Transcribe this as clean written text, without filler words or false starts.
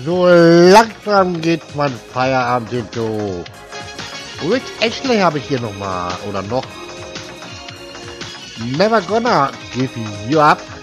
So langsam geht mein Feierabend hinto. Rick Ashley habe ich hier nochmal. Oder noch. Never gonna give you up.